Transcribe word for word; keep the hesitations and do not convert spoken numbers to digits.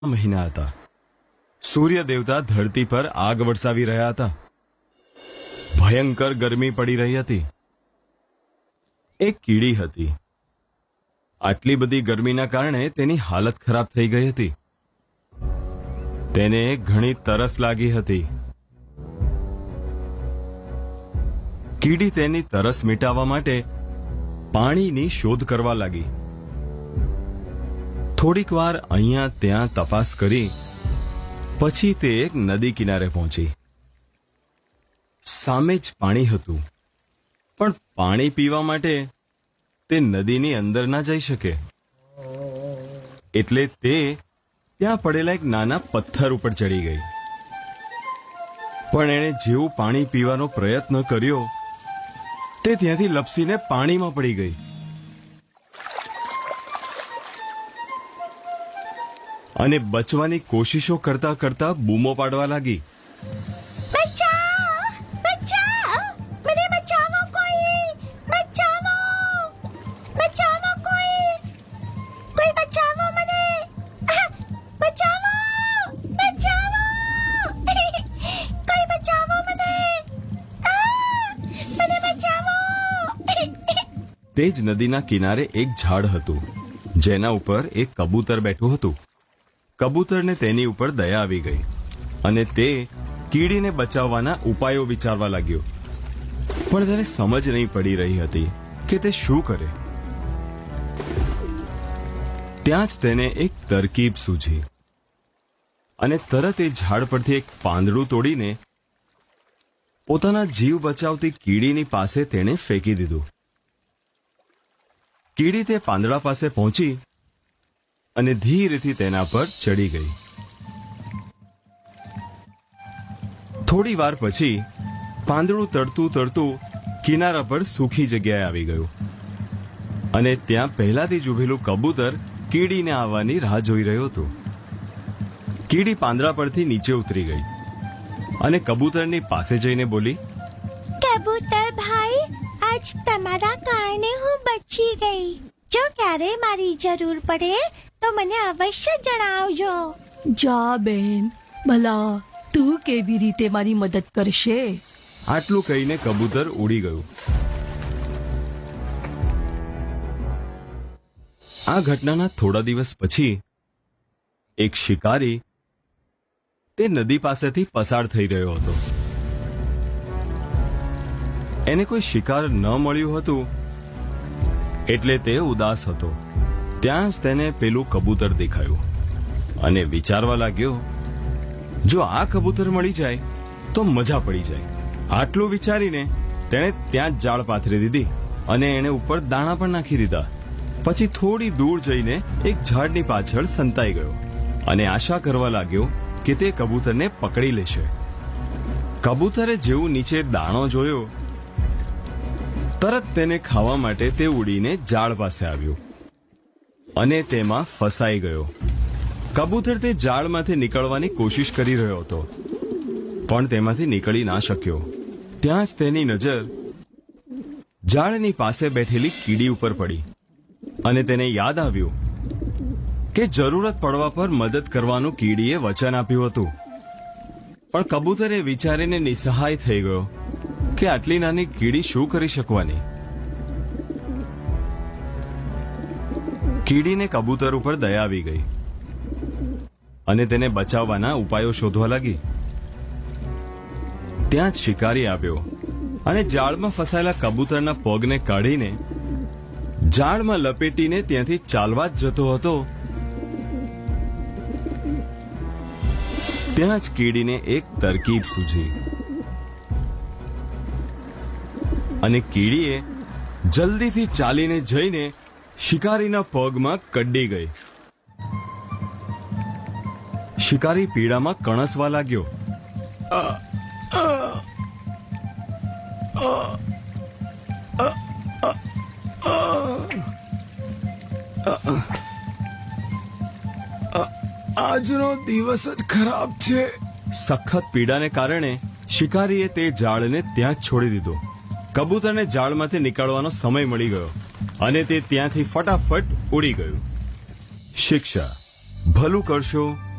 મહિના હતા. સૂર્ય દેવતા ધરતી પર આગ વરસાવી રહ્યા હતા. ભયંકર ગરમી પડી રહી હતી. એક કીડી હતી. આટલી બધી ગરમીના કારણે તેની હાલત ખરાબ થઈ ગઈ હતી. તેને ઘણી તરસ લાગી હતી. કીડી તેની તરસ મિટાવવા માટે પાણીની શોધ કરવા લાગી. થોડીક વાર અહીંયા ત્યાં તપાસ કરી પછી તે એક નદી કિનારે પહોંચી. સામે જ પાણી હતું, પણ પાણી પીવા માટે તે નદીની અંદર ના જઈ શકે. એટલે તે ત્યાં પડેલા એક નાના પથ્થર ઉપર ચડી ગઈ. પણ એણે જેવું પાણી પીવાનો પ્રયત્ન કર્યો તે ત્યાંથી લપસીને પાણીમાં પડી ગઈ. અને બચવાની કોશિશો કરતા કરતા બૂમો પાડવા લાગી. બચાવ! બચાવ! મને બચાવો કોઈ! બચાવો! બચાવો કોઈ! કોઈ બચાવો મને! આહ! બચાવો! બચાવો! કોઈ બચાવો મને! આહ! મને બચાવો! તે જ નદીના કિનારે એક ઝાડ હતું, જેના ઉપર એક કબૂતર બેઠું હતું. કબૂતરને તેની ઉપર દયા આવી ગઈ અને તે કીડીને બચાવવાના ઉપાયો વિચારવા લાગ્યો. પણ તેને સમજ નહીં પડી રહી હતી કે તે શું કરે. ત્યાં જ તેને એક તરકીબ સૂઝી અને તરત એ ઝાડ પરથી એક પાંદડું તોડીને પોતાના જીવ બચાવતી કીડીની પાસે તેણે ફેંકી દીધું. કીડી તે પાંદડા પાસે પહોંચી અને ધીરેથી તેના પર ચડી ગઈ. થોડી વાર પછી પાંદડું તરતું તરતું કિનારા પર સૂખી જગ્યાએ આવી ગયું અને ત્યાં પહેલાથી જ ઊભેલું કબૂતર કીડીને આવવાની રાહ જોઈ રહ્યું હતું. કીડી પાંદડા પરથી નીચે ઉતરી ગઈ અને કબૂતરની પાસે જઈને બોલી, કબૂતર ભાઈ, આજ તમારા કારણે હું બચી ગઈ. જો ક્યારે મારી જરૂર પડે તો મને અવશ્ય જણાવજો. જા બેન, ભલા તું કેવી રીતે મારી મદદ કરશે? આટલું કહીને કબૂતર ઉડી ગયું. આ ઘટનાના થોડા દિવસ પછી એક શિકારી તે નદી પાસેથી પસાર થઈ રહ્યો હતો. એને કોઈ શિકાર ન મળ્યું હતું એટલે તે ઉદાસ હતો. ત્યાં જ તેને પેલું કબૂતર દેખાયું અને વિચારવા લાગ્યો, જો આ કબૂતર મળી જાય તો મજા પડી જાય. આટલું વિચારીને તેણે ત્યાં જ જાળ પાથરી દીધી અને એને ઉપર દાણા પણ નાખી દીધા. પછી થોડી દૂર જઈને એક ઝાડની પાછળ સંતાઈ ગયો અને આશા કરવા લાગ્યો કે તે કબૂતરને પકડી લેશે. કબૂતરે જેવું નીચે દાણો જોયો તરત તેને ખાવા માટે તે ઉડીને ઝાડ પાસે આવ્યું અને તેમાં ફસાઈ ગયો. કબૂતર તે ઝાડમાંથી નીકળવાની કોશિશ કરી રહ્યો હતો, પણ તેમાંથી નીકળી ના શક્યો. ત્યાં જ તેની નજર ઝાડની પાસે બેઠેલી કીડી ઉપર પડી અને તેને યાદ આવ્યું કે જરૂરત પડવા પર મદદ કરવાનું કીડીએ વચન આપ્યું હતું. પણ કબૂતર એ વિચારીને નિસહાય થઈ ગયો કે આટલી નાની કીડી શું કરી શકવાની. કીડીને કબૂતર ઉપર દયા આવી ગઈ અને તેને બચાવવાના ઉપાયો શોધવા લાગી. ત્યાં જ શિકારી આવ્યો અને જાળમાં ફસાયેલા કબૂતરના પગને કાઢીને જાળમાં લપેટીને ત્યાંથી ચાલવા જ જતો હતો. ત્યાં જ કીડીને એક તરકીબ સૂઝી અને કીડીએ જલ્દીથી ચાલીને જઈને શિકારીના પગમાં કડી ગઈ. શિકારી પીડામાં કણસવા લાગ્યો. આજનો દિવસ જ ખરાબ છે. સખત પીડાને કારણે શિકારીએ તે જાળને ત્યાં જ છોડી દીધો. કબૂતરને જાળમાંથી નીકળવાનો સમય મળી ગયો અને તે ત્યાંથી ફટાફટ ઉડી ગયું. શિક્ષા: ભલું કરશો